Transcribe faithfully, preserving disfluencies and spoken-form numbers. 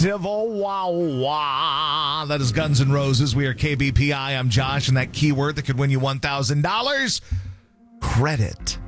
Civil Wawa. That is Guns N' Roses. We are K B P I. I'm Josh, and that keyword that could win you one thousand dollars, credit.